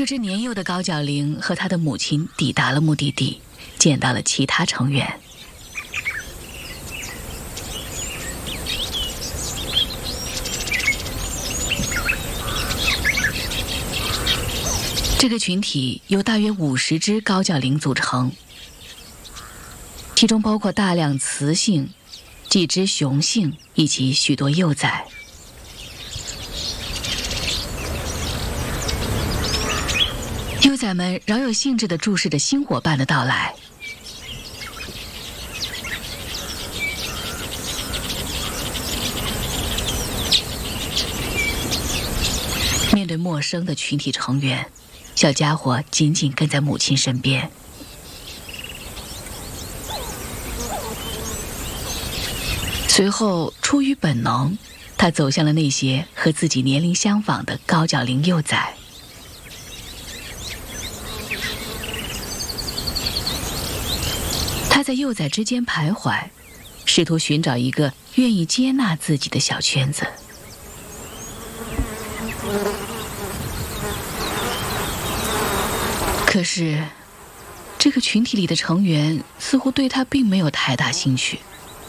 这只年幼的高脚羚和它的母亲抵达了目的地，见到了其他成员。这个群体由大约50只高脚羚组成，其中包括大量雌性、几只雄性以及许多幼崽。幼崽们饶有兴致地注视着新伙伴的到来。面对陌生的群体成员，小家伙紧紧跟在母亲身边。随后，出于本能，他走向了那些和自己年龄相仿的高脚羚幼崽。他在幼崽之间徘徊，试图寻找一个愿意接纳自己的小圈子。可是，这个群体里的成员似乎对他并没有太大兴趣。